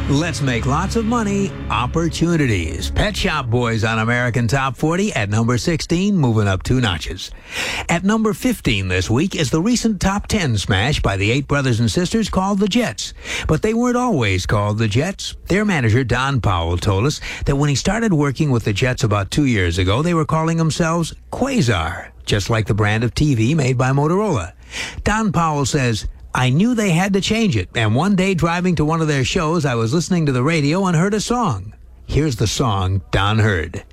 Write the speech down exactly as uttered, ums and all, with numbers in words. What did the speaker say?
Let's make lots of money. Opportunities. Pet Shop Boys on American Top forty at number sixteen, moving up two notches. At number fifteen this week is the recent top ten smash by the eight brothers and sisters called the Jets. But they weren't always called the Jets. Their manager, Don Powell, told us that when he started working with the Jets about two years ago, they were calling themselves Quasar, just like the brand of T V made by Motorola. Don Powell says, I knew they had to change it, and one day driving to one of their shows, I was listening to the radio and heard a song. Here's the song Don heard.